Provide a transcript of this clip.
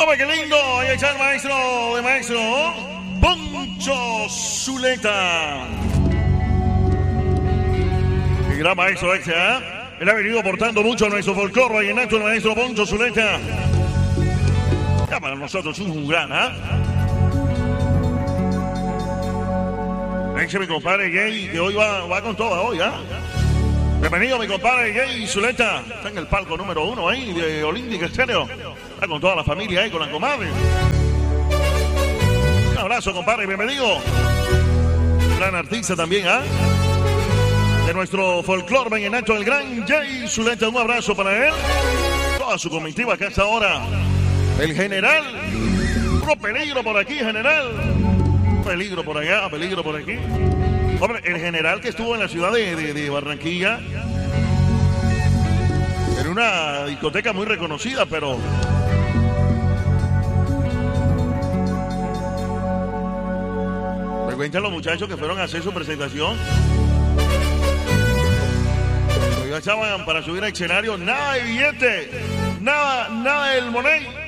¡Oh, qué lindo! Ahí está el maestro Poncho Zuleta. El gran maestro este, ¿eh? Él ha venido aportando mucho a nuestro folclore vallenato, el maestro Poncho Zuleta. Ya para nosotros es un gran, ¿ah? Ese mi compadre Jay, que hoy va con todo, hoy, ¿ah? Bienvenido mi compadre Jay Zuleta. Está en el palco número 1 ahí de Olímpica Estéreo. Está con toda la familia ahí, con la comadre. Un abrazo, compadre, bienvenido. Gran artista también, ¿ah? De nuestro folclore vallenato, el gran Jay Zuleta. Un abrazo para él. Toda su comitiva que hasta ahora. El general. Puro peligro por aquí, general. Peligro por allá, peligro por aquí. Hombre, el general que estuvo en la ciudad de Barranquilla, en una discoteca muy reconocida, pero me cuentan los muchachos que fueron a hacer su presentación. Ya estaban para subir al escenario, nada de billete, nada del money.